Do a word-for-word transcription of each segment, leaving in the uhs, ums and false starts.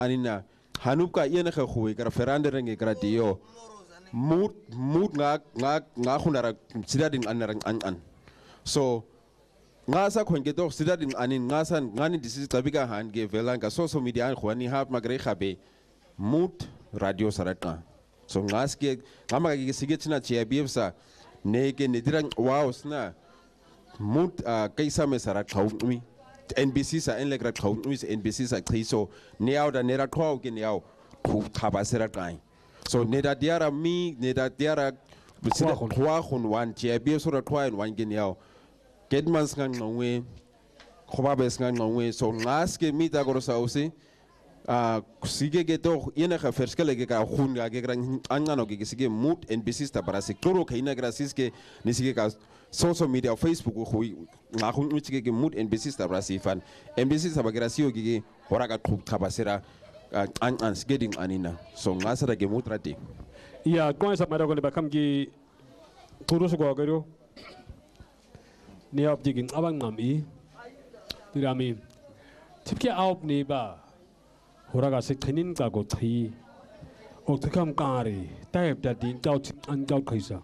anina hanupka enige goeie kra verandering e kra dio moed moed nga nga nga khunara sidadin anarang an an so nga sa khonke to sidadin anin nga san ngani disi tabika han ge velanga social media an khwani hap magre khabe mood radio sarata so nga ske ngama ge sige tina chia biefsa ne ke nedirang wow sna mood kaisa me sarat khawmi N B C sa en le gra khawmi N B C sa khiso ne out da ne ra khwaw ke ne out khu khaba sera kai so ne da diara mi ne da diara bisida khwa khun wan chia biefso ra khwa en wan ge ne out get mans ngang ngwe khoba bes ngang ngwe so ngas ke mi ta goro sa usi a sige ke to yena ka ferskele ke ka khun ga ke gran angano ke sige mood N B C sta para se kloro ke ina grasis ke ni sige ka social media Facebook ko nga khun mi sige ke mood N B C sta para si fan N B C sta ba grasio ke hora ka khub khabasera an an getting anina so ngasa da ke mood rati ya ko sa mara ko le bakam ki turu su ko garo ni ab jigin abang ngami pirami tipke aop ni ba horaga se thenin ka go thi ok thakam kari taib da din chau an chau khaisa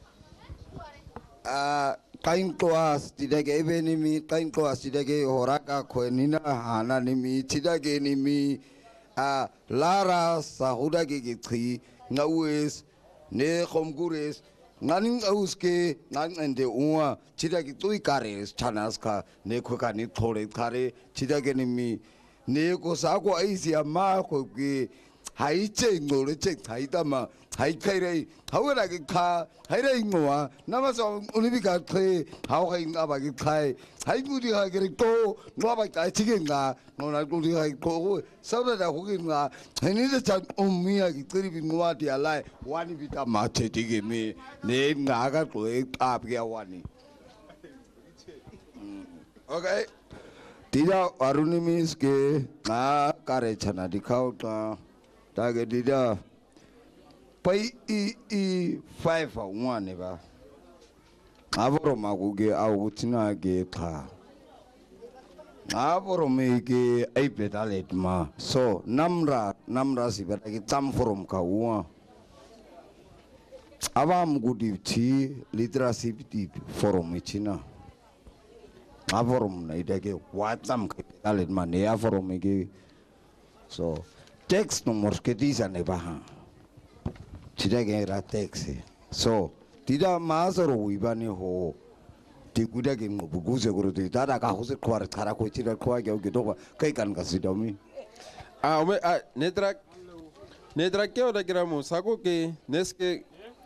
a kain class tidage eveni mi kain class tidage horaga khoenina hana ni mi tidage ni mi a lara sahuda ge ge thi ngawes ne khomgures Naning auske nang ende uwa chidagi tui kare chanas ka ne khoka ni thore kare chidage ni mi ne ko sa ko aisi ama ko ki hai che ngore che thai ta ma hai khai rei hawara ki kha hai rei ngwa nama so unibi ka the haw khai nga ba ki khai hai gu di ha ke to no ba ta chi ke nga no na gu di ha ko sa da da ho ki nga hai ni da chan um mi ya ki tri bi ngwa ti alai wani bi ta ma che ti ke me ne nga ga ko e ta bi ya wani okay Dida aruni means ke na kare chana dikhao ta ta ke dida pai i i five one ne ba aboro magu ke au tina ke kha aboro me ke ai pedalet ma so namra namra si ba ke tam forum ka wa avam gudi thi literacy forum china Avorum na idake watam kitalet mane avorum igi so text no morsketiza ne baha tidake ra text so tida mazoro ibani ho tikuda ke ngobuguze guru tada ka hose kwar thara ko tida kwa ke ke to kai kan ka sidomi a ome a netra netra ke oda gramo sako ke neske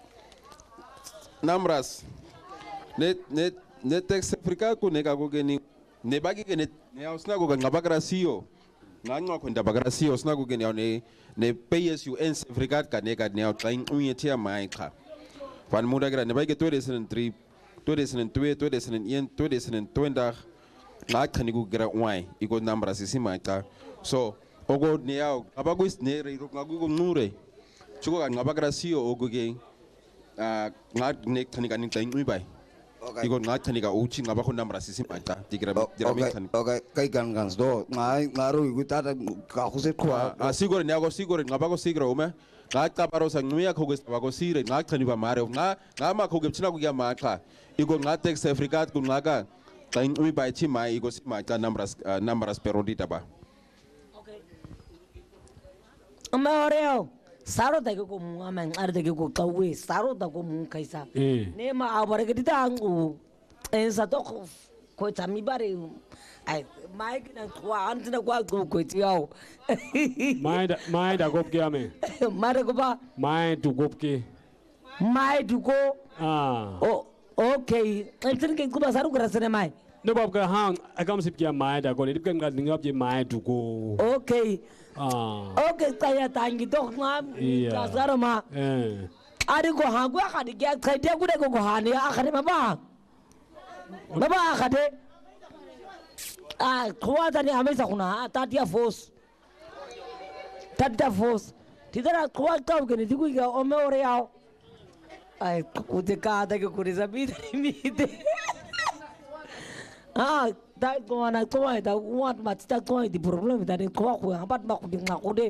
namras net net ne text afrika ko ne ka go geni ne bagi ke ne ne ausna go ngabagrasio nganga ko ndabagrasio ausna go geni ne ne P S U N afrika ka ne ka ne au tlain unye tia mai kha van muda gra ne bagi two thousand three two thousand two two thousand one two thousand twenty la khani go gra wai iko nambra sisi mai ka so ogo ne au abago ne re ro ngago go nure chugo ngabagrasio ogo ge a nga ne khani ka ni tlain ui bai Iko nga tani ka uchi nga ba ko namra sisi mata tigra dira mi tani okay kai gan gan do nga ngaro igu ta ka hose kwa a sigore ne ago sigore nga ba ko sigro me nga ta paro sa nguya ko gesta ba ko sire nga tani ba mare nga nga ma ko gepchina ko ya ma kha iko nga text africa ko nga ka tani umi ba chi mai iko si mata namras namras perodita ba okay Mario Saro da ko mu aman ar da ko tawe saro da ko mu kaisa ne ma abare ke ta angu en sa to ko tami bare ai mai na kwa antina kwa ko ko tiao mai da mai da gop ke ame mai da ko ba mai du gop ke mai du ko ah oh okay entin ke ko ba saro grasane mai no bab ka hang agam sip ke mai da ko le dipkan ga dingap je mai du ko okay ah okay kaya tangi dok ma kasaro ma eh ari ko ha gwa ka de ga kai de gude ko ha ne akhare ma ba ma ba akhade ah kwa tani amesa kuna tatia force tatia force tidara kwa ka ke ni digu ga o me ore yao ai ku de ka da ke ku ri zabida ni mi de ah dai ko ana ko ai da wat ma ta ko di problem da ko ko ha bat ma ko di ma ko de